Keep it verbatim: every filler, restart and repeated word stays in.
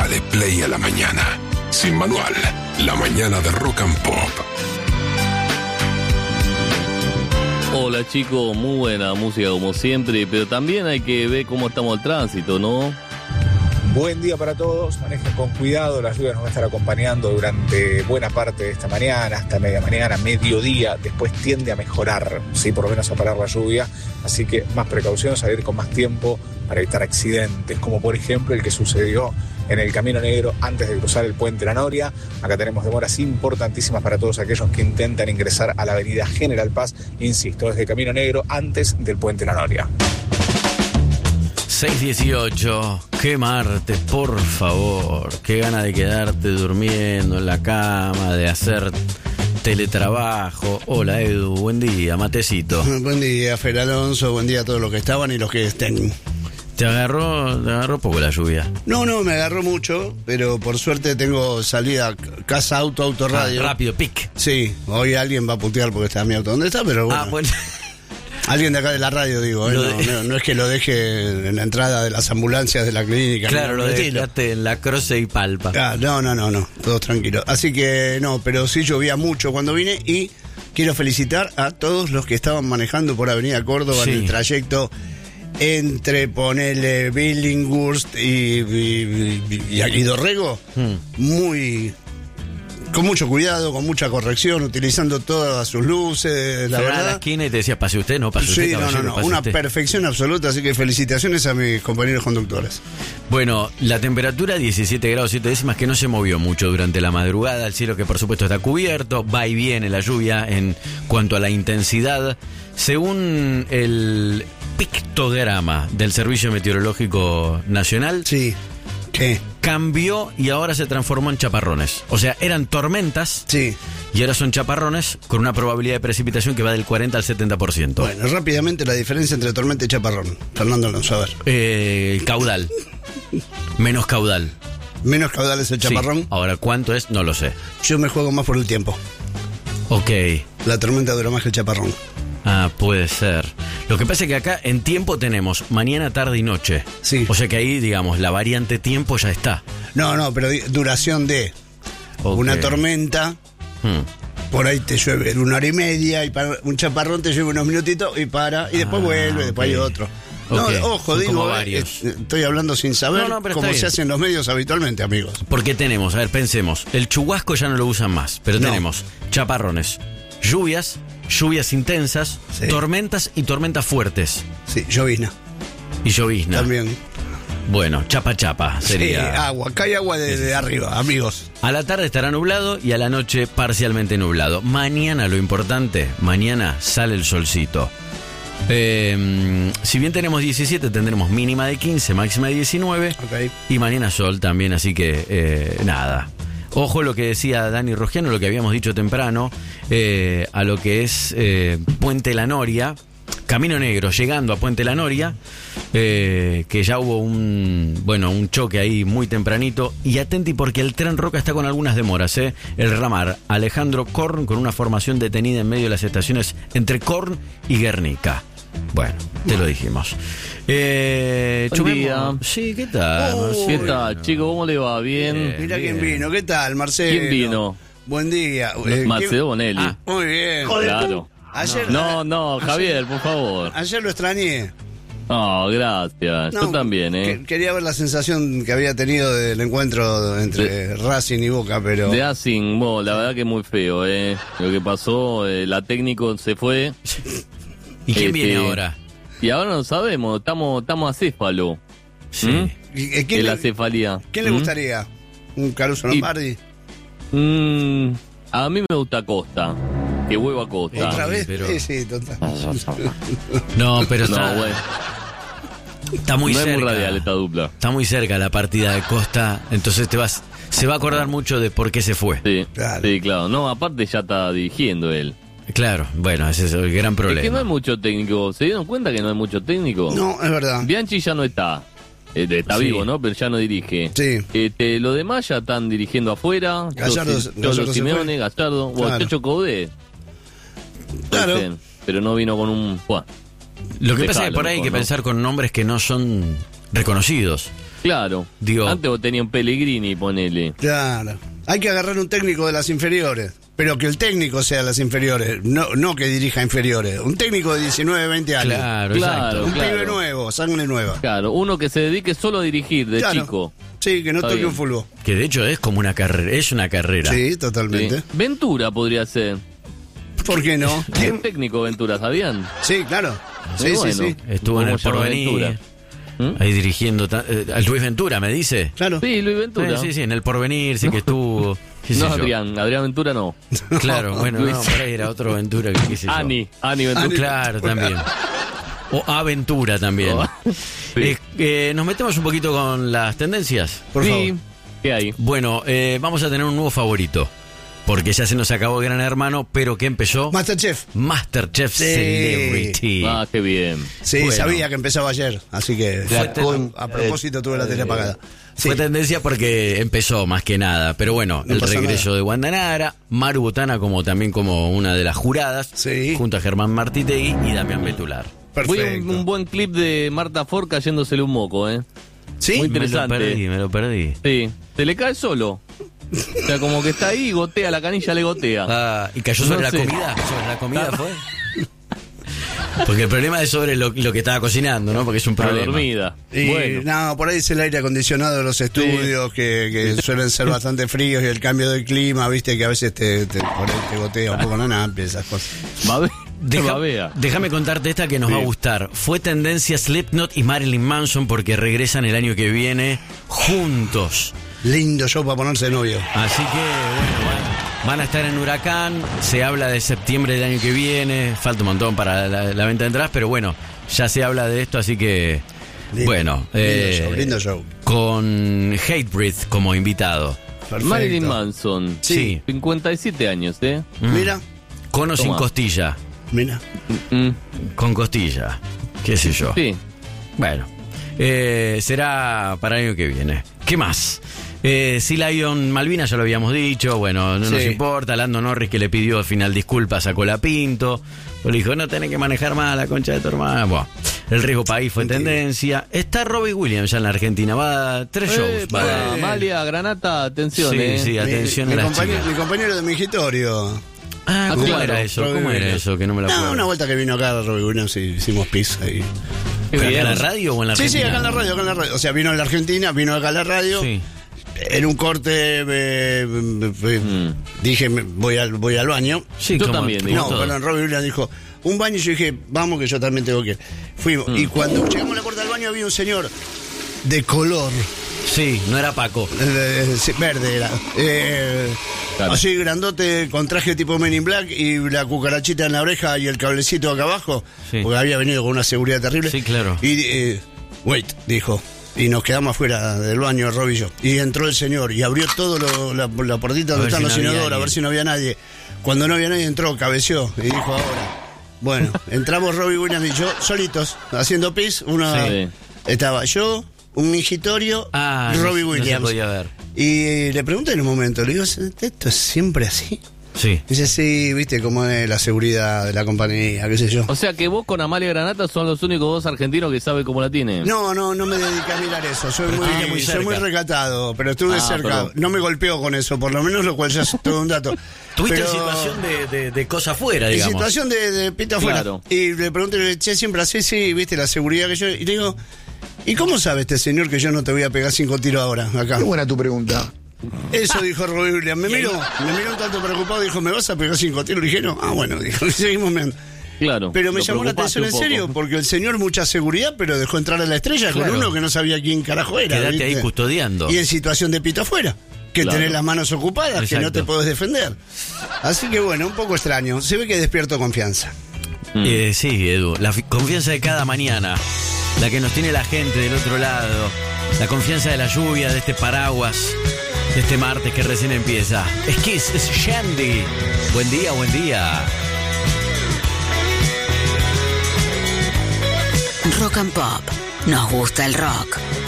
Dale play a la mañana. Sin manual, la mañana de Rock and Pop. Hola chicos, muy buena música como siempre, pero también hay que ver cómo estamos al tránsito, ¿no? Buen día para todos, manejen con cuidado, la lluvia nos va a estar acompañando durante buena parte de esta mañana, hasta media mañana, mediodía, después tiende a mejorar, sí, por lo menos a parar la lluvia, así que más precaución, salir con más tiempo para evitar accidentes, como por ejemplo el que sucedió en el Camino Negro antes de cruzar el puente La Noria. Acá tenemos demoras importantísimas para todos aquellos que intentan ingresar a la avenida General Paz, insisto, desde Camino Negro antes del puente La Noria. seis dieciocho, qué martes, por favor, qué gana de quedarte durmiendo en la cama, de hacer teletrabajo. Hola Edu, buen día, matecito. Buen día Fer Alonso, buen día a todos los que estaban y los que estén. ¿Te agarró, te agarró poco la lluvia? No, no, me agarró mucho, pero por suerte tengo salida casa, auto, auto, radio. Ah, rápido, pic. Sí, hoy alguien va a putear porque está mi auto. ¿Dónde está? Pero bueno. Ah, bueno. Alguien de acá de la radio, digo, ¿eh? Lo no, de... no, no es que lo deje en la entrada de las ambulancias de la clínica. Claro, no, lo dejaste en la Croce y Palpa. Ah, no, no, no, no, todos tranquilos. Así que no, pero sí llovía mucho cuando vine y quiero felicitar a todos los que estaban manejando por Avenida Córdoba sí. en el trayecto entre, ponele, Billinghurst y, y, y, y Dorrego, hmm. muy... con mucho cuidado, con mucha corrección, utilizando todas sus luces, la verdad. A la esquina y te decía, pase usted, no, pase sí, usted, no, no, no, una usted. Perfección absoluta, así que felicitaciones a mis compañeros conductores. Bueno, la temperatura diecisiete grados siete décimas, que no se movió mucho durante la madrugada, el cielo que por supuesto está cubierto, va y viene la lluvia en cuanto a la intensidad. Según el pictograma del Servicio Meteorológico Nacional, sí. ¿Qué? Cambió y ahora se transformó en chaparrones. O sea, eran tormentas sí. y ahora son chaparrones con una probabilidad de precipitación que va del cuarenta al setenta por ciento. Bueno, rápidamente la diferencia entre tormenta y chaparrón. Fernando Alonso, a ver. Eh, caudal. Menos caudal. Menos caudal es el chaparrón. Sí. Ahora, ¿cuánto es? No lo sé. Yo me juego más por el tiempo. Ok. La tormenta dura más que el chaparrón. Ah, puede ser. Lo que pasa es que acá en tiempo tenemos mañana, tarde y noche. Sí. O sea que ahí, digamos, la variante tiempo ya está. No, no, pero duración de okay. Una tormenta, hmm. por ahí te llueve una hora y media, y para un chaparrón te llueve unos minutitos y para, y después ah, vuelve, después okay. hay otro. No, okay. ojo, son digo, eh, estoy hablando sin saber no, no, cómo se hacen los medios habitualmente, amigos. Porque tenemos, a ver, pensemos, el chubasco ya no lo usan más, pero no. tenemos chaparrones, lluvias, lluvias intensas, sí. tormentas y tormentas fuertes. Sí, llovizna. Y llovizna. También. Bueno, chapa chapa sería. Sí, agua, cae agua de, de arriba, amigos. A la tarde estará nublado y a la noche parcialmente nublado. Mañana lo importante, mañana sale el solcito. Eh, si bien tenemos diecisiete, tendremos mínima de quince, máxima de diecinueve. Okay. Y mañana sol también, así que eh, nada. Ojo lo que decía Dani Rogiano, lo que habíamos dicho temprano, eh, a lo que es eh, Puente La Noria, Camino Negro, llegando a Puente La Noria, eh, que ya hubo un bueno un choque ahí muy tempranito. Y atenti porque el tren Roca está con algunas demoras, ¿eh? El ramar Alejandro Korn con una formación detenida en medio de las estaciones entre Korn y Guernica. Bueno, te lo dijimos. Eh, Buen día. Sí, ¿qué tal, oh, Marcelo? ¿Qué tal, chico? ¿Cómo le va? ¿Bien? Eh, Mira quién vino. ¿Qué tal, Marcelo? ¿Quién vino? Buen día. Eh, Marcelo Bonelli. Ah, muy bien. Claro. Ayer, no, no, Javier, por favor. Ayer lo extrañé. Oh, gracias. No, yo también, ¿eh? Que, quería ver la sensación que había tenido del encuentro entre de, Racing y Boca, pero... De Racing, bueno, la verdad que muy feo, ¿eh? Lo que pasó, eh, la técnico se fue. ¿Y quién este, viene ahora? Y ahora no sabemos, estamos estamos acéfalo. Sí. ¿Mm? ¿Y, ¿quién la le, cefalía. ¿Quién le gustaría? ¿Un Caruso Lombardi? Y, mm, a mí me gusta Costa. Que vuelva a Costa. ¿Otra vez? Pero... Sí, sí, total. No, pero está... No, bueno. Está muy no cerca. Es muy radial esta dupla. Está muy cerca la partida de Costa, entonces te vas, se va a acordar mucho de por qué se fue. Sí, claro. Sí, claro. No, aparte ya está dirigiendo él. Claro, bueno, ese es el gran problema. Es que no hay mucho técnico. ¿Se dieron cuenta que no hay mucho técnico? No, es verdad. Bianchi ya no está. Eh, está sí. vivo, ¿no? Pero ya no dirige. Sí. Este, los demás ya están dirigiendo afuera. Gallardo, Cholo Simeone, Gallardo, claro. o Checho Codé. Claro. Entonces, pero no vino con un... Bueno, lo que pasa es que por ahí hay que ¿no? pensar con nombres que no son reconocidos. Claro. Digo, antes vos tenías un Pellegrini, ponele. Claro. Hay que agarrar un técnico de las inferiores, pero que el técnico sea de las inferiores, no, no que dirija inferiores. Un técnico de diecinueve, veinte años. Claro, Claro. exacto. Un claro. pibe nuevo, sangre nueva. Claro, uno que se dedique solo a dirigir de Claro. chico. Sí, que no Está toque bien. un fútbol. Que de hecho es como una carrera, es una carrera. Sí, Sí. totalmente. Ventura podría ser. ¿Por qué no? ¿Quién técnico Ventura, sabían? Sí, claro. Sí, Muy sí, bueno. sí. Estuvo en el ¿Cómo se llama Porvenir, Ventura? ¿Mm? ahí dirigiendo, ta- eh, al Luis Ventura, me dice. Claro. Sí, Luis Ventura. Sí, sí, sí, en el Porvenir, sí que estuvo. qué sé No, yo. Adrián, Adrián Ventura no. Claro, bueno, Luis. no, por ahí era otro Ventura que qué sé yo. Ani, Ani Ventura. Ani. Claro, también. O Aventura también. Sí. Eh, eh, Nos metemos un poquito con las tendencias. Por Sí. favor. ¿Qué hay? Bueno, eh, vamos a tener un nuevo favorito. Porque ya se nos acabó Gran Hermano, pero que empezó Masterchef. Masterchef Sí. Celebrity. Ah, qué bien. Sí, Bueno. sabía que empezaba ayer, así que Fue ten- a, a propósito tuve la tele apagada. Sí. Fue tendencia porque empezó más que nada. Pero bueno, No el pasa regreso nada. de Wanda Nara, Maru Botana como también como una de las juradas, Sí. junto a Germán Martitegui y Damián Betular. Voy a Perfecto. un, un buen clip de Marta Ford cayéndosele un moco, ¿eh? ¿Sí? Muy Me lo interesante. perdí, me lo perdí. Sí, se le cae solo. O sea, como que está ahí y gotea, la canilla le gotea. Ah, ¿y cayó sobre No la sé. comida? ¿Sobre la comida fue? Porque el problema es sobre lo, lo que estaba cocinando, ¿no? Porque es un Está problema. dormida. Y, Bueno, no, por ahí es el aire acondicionado de los estudios, que, que suelen ser bastante fríos, y el cambio de clima, viste, que a veces te, te, por ahí te gotea un poco la napa, esas cosas. babe- Deja- babea. déjame contarte esta que nos Sí. va a gustar. Fue tendencia Slipknot y Marilyn Manson porque regresan el año que viene juntos. Lindo show para ponerse de novio. Así que, bueno, van, van a estar en Huracán. Se habla de septiembre del año que viene. Falta un montón para la, la venta de entradas, pero bueno, ya se habla de esto, así que, Lindo, bueno. lindo eh, show, lindo show. Con Hatebreed como invitado. Perfecto. Marilyn Manson. Sí. cincuenta y siete años, ¿eh? Mm. Mira, Con o sin Toma. costilla. mira. Mm, Con costilla. Qué sé yo. sí. Bueno, eh, será para el año que viene. ¿Qué más? Eh, Sea Lion Malvinas ya lo habíamos dicho. Bueno, no nos Sí. importa. Lando Norris, que le pidió al final disculpas a Colapinto. Le dijo, no tenés que manejar más la concha de tu hermana. Bueno, el riesgo país fue Mentira. tendencia. Está Robbie Williams ya en la Argentina. Va a tres shows. Eh, va. para Amalia, Granata, atención, Sí, ¿eh? sí, Mi- atención mi, a las compañero, chicas. mi compañero de mingitorio. Ah, ¿cómo claro, era eso? Robbie ¿Cómo era Williams. eso? Que no me lo acuerdo. No, una vuelta que vino acá Robbie Williams y hicimos pis ahí. Qué ¿Pero acá bien. en la radio o en la Sí, Argentina? sí, acá en la radio, acá en la radio. O sea, vino a la Argentina, vino acá a la radio. Sí. En un corte eh, eh, Mm. dije, me- voy al, voy al baño. Sí, Yo como- también, como digo. No, todo. perdón, Robbie Williams dijo, un baño, y yo dije, vamos que yo también tengo que ir. Fuimos. Mm. Y cuando llegamos a la puerta del baño había un señor de color, Sí, no era Paco. eh, eh, verde era. Eh, Claro. Así grandote, con traje tipo Men in Black y la cucarachita en la oreja y el cablecito acá abajo, Sí. porque había venido con una seguridad terrible. Sí, claro. Y, eh, wait, dijo. Y nos quedamos afuera del baño, Robbie y yo. Y entró el señor y abrió todo lo- la, la puertita A donde ver están si los no había inodoros, a alguien. ver si no había nadie. Cuando no había nadie entró, cabeció y dijo ahora. Bueno, entramos Robbie Williams y yo solitos, haciendo pis. Una, Sí. Estaba yo, un mingitorio, Ah, y Robbie no, no se Williams. podía ver. Y le pregunté en un momento, le digo, ¿esto es siempre así? Sí. Dice, sí, viste cómo es la seguridad de la compañía, qué sé yo. O sea que vos con Amalia Granata son los únicos dos argentinos que saben cómo la tienen. No, no, no me dediqué a mirar eso. Soy Pero muy, estuviste muy soy muy cerca. recatado, pero estuve Ah, cerca. perdón. No me golpeó con eso, por lo menos, lo cual ya es todo un dato. Tuviste Pero- en situación de, de, de cosa afuera, En digamos. situación de, de pito afuera. Claro. Y le pregunté, che, siempre así, sí, viste la seguridad que yo. Y le digo, ¿y cómo sabe este señor que yo no te voy a pegar cinco tiros ahora, acá? Qué buena tu pregunta. Eso dijo Robbie Williams. Me miró, me miró un tanto preocupado, dijo, ¿me vas a pegar cinco tiros? Le dije, no, ah, bueno, dijo, y seguimos mirando. Claro. Pero me lo llamó la preocupaste atención en un poco. serio, porque el señor mucha seguridad, pero dejó entrar a la estrella Claro. con uno que no sabía quién carajo era. Quédate ¿viste? ahí custodiando. Y en situación de pito afuera. Que Claro. tenés las manos ocupadas, que no Exacto. te podés defender. Así que bueno, un poco extraño. Se ve que despierto confianza. Mm. Eh, sí, Edu, la fi- confianza de cada mañana, la que nos tiene la gente del otro lado, la confianza de la lluvia, de este paraguas, de este martes que recién empieza. Es Kiss, es Shandy. Buen día, buen día. Rock and Pop. Nos gusta el rock.